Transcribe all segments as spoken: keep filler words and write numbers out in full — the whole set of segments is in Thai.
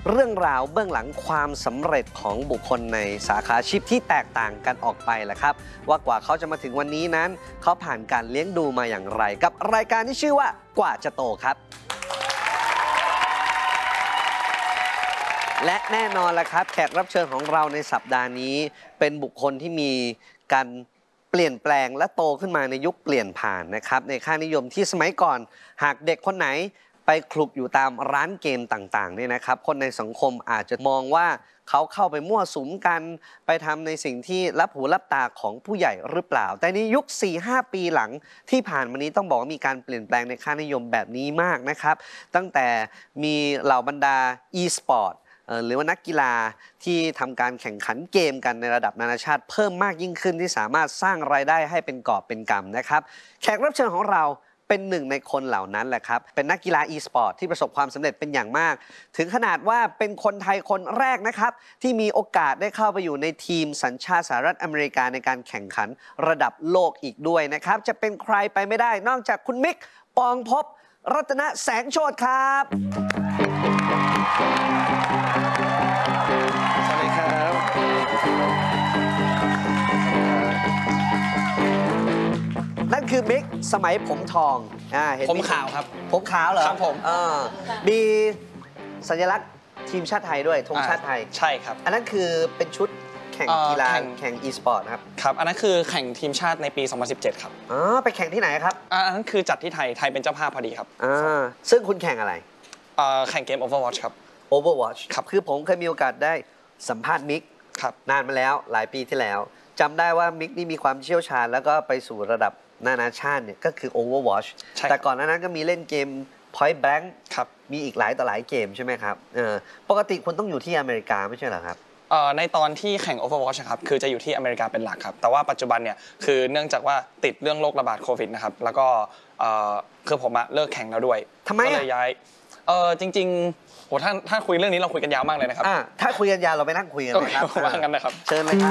เรื่องราวเบื้องหลังความสำเร็จของบุคคลในสาขาอาชีพที่แตกต่างกันออกไปแหละครับว่ากว่าเขาจะมาถึงวันนี้นั้นเขาผ่านการเลี้ยงดูมาอย่างไรกับรายการที่ชื่อว่ากว่าจะโตครับและแน่นอนละครับแขกรับเชิญของเราในสัปดาห์นี้เป็นบุคคลที่มีการเปลี่ยนแปลงและโตขึ้นมาในยุคเปลี่ยนผ่านนะครับในค่านิยมที่สมัยก่อนหากเด็กคนไหนไปคลุกอยู่ตามร้านเกมต่างๆเนี่ยนะครับคนในสังคมอาจจะมองว่าเขาเข้าไปมั่วสุมกันไปทำในสิ่งที่รับหูรับตาของผู้ใหญ่หรือเปล่าแต่ในยุค สี่ห้า ปีหลังที่ผ่านมานี้ต้องบอกว่ามีการเปลี่ยนแปลงในค่านิยมแบบนี้มากนะครับตั้งแต่มีเหล่าบรรดา e-sportหรือว่านักกีฬาที่ทำการแข่งขันเกมกันในระดับนานาชาติเพิ่มมากยิ่งขึ้นที่สามารถสร้างรายได้ให้เป็นกอบเป็นกำนะครับแขกรับเชิญของเราเป็นหนึ่งในคนเหล่านั้นแหละครับเป็นนักกีฬา e-sport ที่ประสบความสำเร็จเป็นอย่างมากถึงขนาดว่าเป็นคนไทยคนแรกนะครับที่มีโอกาสได้เข้าไปอยู่ในทีมสัญชาติสหรัฐอเมริกาในการแข่งขันระดับโลกอีกด้วยนะครับจะเป็นใครไปไม่ได้นอกจากคุณมิกปองภพรัตนแสงโชติครับสวัสดีครับนั่นคือมิกสมัยผมทองอ่าเห็นผมขาวครับผมขาวเหรอครับผมอ่ามีสัญลักษณ์ทีมชาติไทยด้วยธงชาติไทยใช่ครับอันนั้นคือเป็นชุดแข่งกีฬาแข่ง e-sport ครับครับอันนั้นคือแข่งทีมชาติในปี สองพันสิบเจ็ด ครับอ๋อไปแข่งที่ไหนครับอันนั้นคือจัดที่ไทยไทยเป็นเจ้าภาพพอดีครับอ่าซึ่งคุณแข่งอะไรแข่งเกม Overwatch ครับ Overwatch ครับคือผมเคยมีโอกาสได้สัมภาษณ์มิกนานมาแล้วหลายปีที่แล้วจำได้ว่ามิกนี่มีความเชี่ยวชาญแล้วก็ไปสู่ระดับนานาชาติเนี่ยก็คือ Overwatch แต่ก่อนหน้านั้นก็มีเล่นเกม Point Blank มีอีกหลายต่อหลายเกมใช่ไหมครับปกติคุณต้องอยู่ที่อเมริกาไม่ใช่เหรอครับในตอนที่แข่ง Overwatch ครับคือจะอยู่ที่อเมริกาเป็นหลักครับแต่ว่าปัจจุบันเนี่ยคือเนื่องจากว่าติดเรื่องโรคระบาดโควิดนะครับแล้วก็คือผมเลิกแข่งแล้วด้วยทำไมก็เลยย้ายจริงๆโหถ้าถ้าคุยเรื่องนี้เราคุยกันยาวมากเลยนะครับถ้าคุยกันยาวเราไปนั่งคุยกันเลยครับว่ากันนะครับเชิญเลยครับ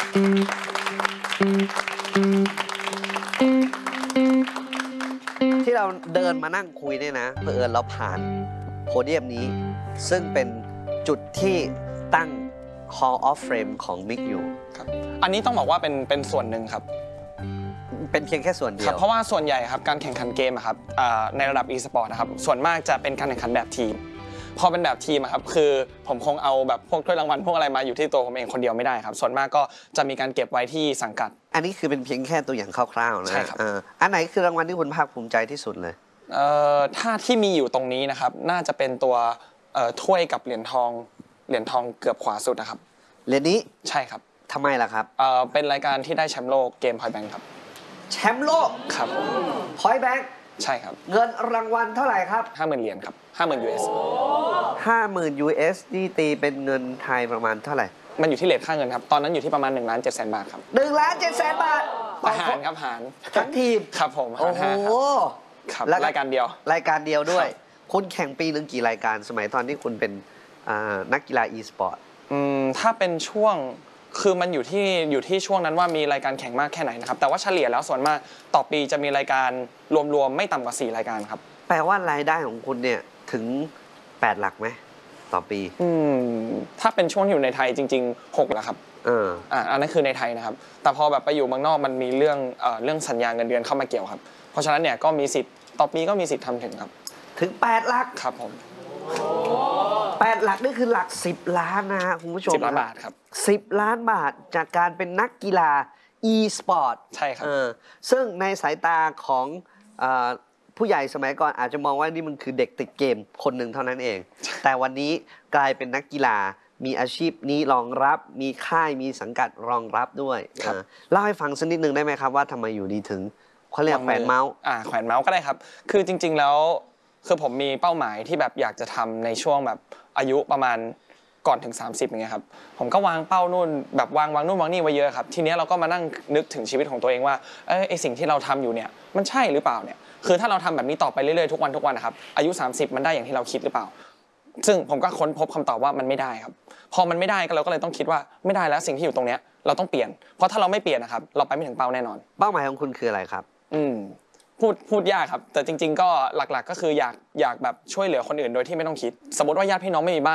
ที่เราเดินมานั่งคุยเนี่ยนะเผอิญเราผ่านโพเดียมนี้ซึ่งเป็นจุดที่ตั้ง Hall of Fame ของมิกอยู่ครับอันนี้ต้องบอกว่าเป็นเป็นส่วนหนึ่งครับเป็นเพียงแค่ส่วนเดียวเพราะว่าส่วนใหญ่ครับการแข่งขันเกมครับในระดับ e-sport นะครับส่วนมากจะเป็นการแข่งขันแบบทีมพอเป็นแบบทีมครับคือผมคงเอาแบบพวกถ้วยรางวัลพวกอะไรมาอยู่ที่ตัวผมเองคนเดียวไม่ได้ครับส่วนมากก็จะมีการเก็บไว้ที่สังกัดอันนี้คือเป็นเพียงแค่ตัวอย่างคร่าวๆนะใช่ครับอันไหนคือรางวัลที่คุณภาคภูมิใจที่สุดเลยถ้าที่มีอยู่ตรงนี้นะครับน่าจะเป็นตัวถ้วยกับเหรียญทองเหรียญทองเกือบขวาสุดนะครับเหรียญนี้ใช่ครับทำไมล่ะครับเป็นรายการที่ได้แชมป์โลกเกม Point Blank ครับแชมป์โลกครับ Point Blank ใช่ครับเงินรางวัลเท่าไหร่ครับห้าหมื่น เหรียญครับ ห้าหมื่น ยู เอสห้าหมื่น ยู เอส นี่ตีเป็นเงินไทยประมาณเท่าไหร่มันอยู่ที่เรทค่าเงินครับตอนนั้นอยู่ที่ประมาณหนึ่งล้านเจ็ดแสนบาทครับหนึ่งล้านเจ็ดแสนบาทหารครับหารทั้งทีมครับผมโอ้โหครับรายการเดียวรายการเดียวด้วยคุณแข่งปีหนึ่งกี่รายการสมัยตอนที่คุณเป็นนักกีฬา e-sport อืมถ้าเป็นช่วงคือมันอยู่ที่อยู่ที่ช่วงนั้นว่ามีรายการแข่งมากแค่ไหนนะครับแต่ว่าเฉลี่ยแล้วส่วนมากต่อปีจะมีรายการรวมๆไม่ต่ำกว่าสี่รายการครับแปลว่ารายได้ของคุณเนี่ยถึงแปดหลักไหมต่อปีอืมถ้าเป็นช่วงที่อยู่ในไทยจริงๆหกหลักครับเอออ่าอันนั้นคือในไทยนะครับแต่พอแบบไปอยู่เมืองนอกมันมีเรื่องเอ่อเรื่องสัญญาเงินเดือนเข้ามาเกี่ยวครับเพราะฉะนั้นเนี่ยก็มีสิทธิ์ต่อปีก็มีสิทธิ์ทำถึงครับถึงแปดหลักครับผมแปดหลักนี่คือหลักสิบล้านนะฮะคุณผู้ชมสิบล้านบาทครับสิบล้านบาทจากการเป็นนักกีฬา e-sport ใช่ครับซึ่งในสายตาของผู้ใหญ่สมัยก่อนอาจจะมองว่านี่มันคือเด็กติดเกมคนหนึ่งเท่านั้นเองแต่วันนี้กลายเป็นนักกีฬามีอาชีพนี้รองรับมีค่ายมีสังกัดรองรับด้วยเล่าให้ฟังสักนิดนึงได้ไหมครับว่าทำไมอยู่ดีถึงเขาเรียกแขวนเมาส์อ่าแขวนเมาส์ก็ได้ครับคือจริงๆแล้วคือผมมีเป้าหมายที่แบบอยากจะทำในช่วงแบบอายุประมาณก่อนถึงสามสิบอย่างเงี้ยครับผมก็วางเป้านู่นแบบวางวางนู่นวางนี่ไว้เยอะครับทีนี้เราก็มานั่งนึกถึงชีวิตของตัวเองว่าเออไอสิ่งที่เราทำอยู่เนี่ยมันใช่หรือเปล่าเนี่ยคือถ้าเราทำแบบนี้ต่อไปเรื่อยๆทุกวันทุกวันนะครับอายุสามสิบมันได้อย่างที่เราคิดหรือเปล่าซึ่งผมก็ค้นพบคำตอบว่ามันไม่ได้ครับพอมันไม่ได้ก็เราก็เลยต้องคิดว่าไม่ได้แล้วสิ่งที่อยู่ตรงเนี้ยเราต้องเปลี่ยนเพราะถ้าเราไม่เปลี่ยนนะครับเราไปไม่ถึงเป้าแน่นอนเป้าหมายของคุณคืออะไรครับอืมพูดพูดยากครับแต่จริงๆก็หลักๆก็คืออยากอยากแบบช่วยเหลือคนอื่นโดยที่ไม่ต้องคิดสมมติว่าญาติพี่น้องไม่มีบ้าน